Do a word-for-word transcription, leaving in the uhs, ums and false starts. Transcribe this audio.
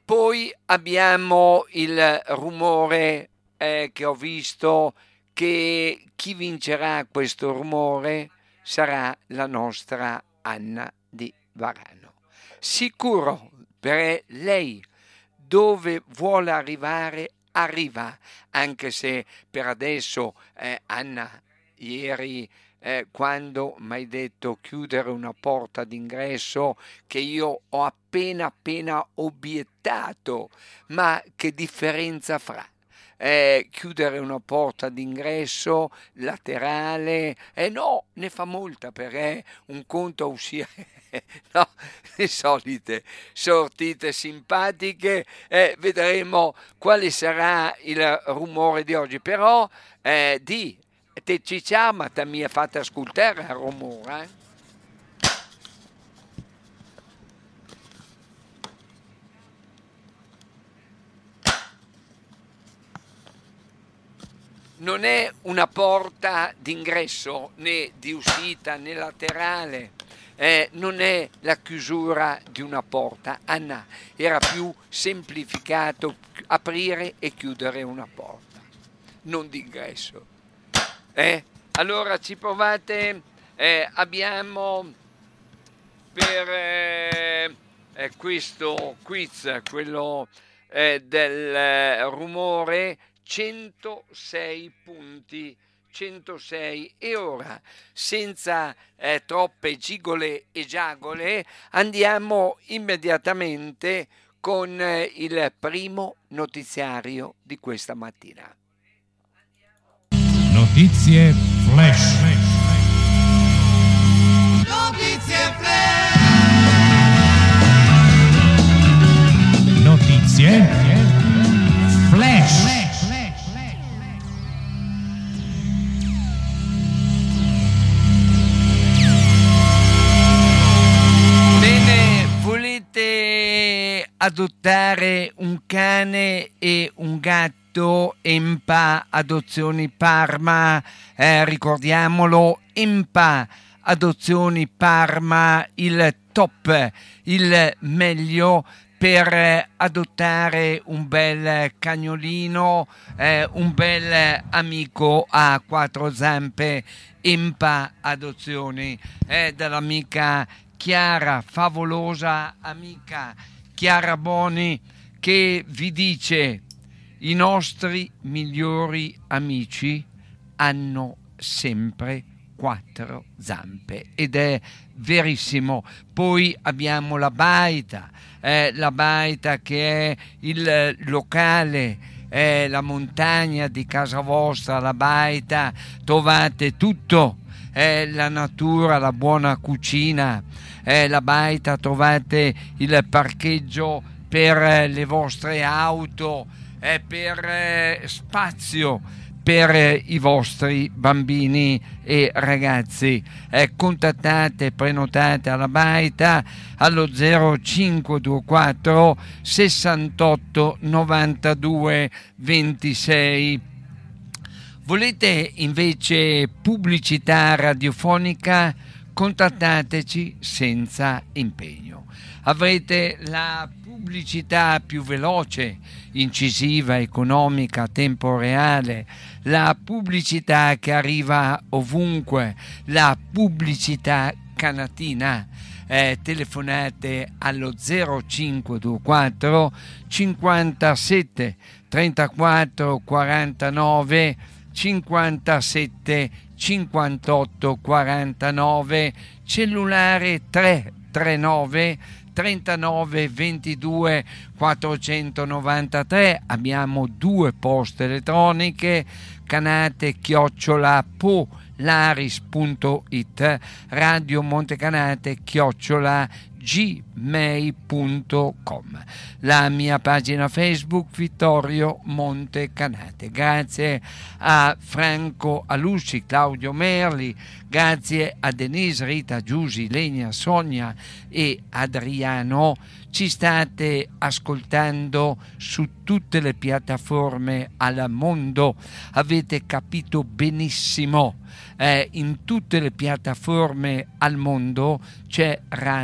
Poi abbiamo il rumore eh, che ho visto, che chi vincerà questo rumore sarà la nostra Anna di Varano. Sicuro per lei, dove vuole arrivare arriva, anche se per adesso eh, Anna ieri eh, quando mi hai detto chiudere una porta d'ingresso, che io ho appena appena obiettato, ma che differenza fra eh, chiudere una porta d'ingresso laterale? Eh no, ne fa molta, perché un conto a uscire no, le solite sortite simpatiche. Eh, vedremo quale sarà il rumore di oggi, però eh, di te ci chiama, te mi ha fatto ascoltare il rumore, eh? Non è una porta d'ingresso né di uscita né laterale, eh, non è la chiusura di una porta. Anna, era più semplificato aprire e chiudere una porta, non d'ingresso. Eh? Allora ci provate, eh, abbiamo per eh, eh, questo quiz, quello eh, del eh, rumore, centosei punti, centosei. E ora, senza eh, troppe gigole e giagole, andiamo immediatamente con eh, il primo notiziario di questa mattina. Notizie flash. Notizie flash. Notizie flash. Bene, volete adottare un cane e un gatto? Empa Adozioni Parma, eh, ricordiamolo, Empa Adozioni Parma, il top, il meglio per eh, adottare un bel cagnolino, eh, un bel amico a quattro zampe. Empa Adozioni, eh, dall'amica Chiara, favolosa amica Chiara Boni, che vi dice: i nostri migliori amici hanno sempre quattro zampe, ed è verissimo. Poi abbiamo la Baita, eh, la Baita che è il locale, è la montagna di casa vostra. La Baita, trovate tutto, è la natura, la buona cucina. È la Baita, trovate il parcheggio per le vostre auto, è per eh, spazio per eh, i vostri bambini e ragazzi. Eh, contattate, prenotate alla Baita allo zero cinque due quattro sessantotto novantadue ventisei. Volete invece pubblicità radiofonica? Contattateci senza impegno. Avrete la pubblicità più veloce, incisiva, economica, a tempo reale, la pubblicità che arriva ovunque, la pubblicità canatina. Eh, telefonate allo zero cinque due quattro cinquantasette trentaquattro quarantanove cinquantasette cinquantotto quarantanove, cellulare tre tre nove trentanove ventidue quattrocentonovantatré. Abbiamo due poste elettroniche, canate chiocciola polaris punto it, radio montecanate chiocciola gmail punto com, la mia pagina Facebook Vittorio Montecanate. Grazie a Franco Alusci, Claudio Merli, grazie a Denise, Rita, Giusi, Legna, Sonia e Adriano. Ci state ascoltando su tutte le piattaforme al mondo, avete capito benissimo, eh, in tutte le piattaforme al mondo c'è radio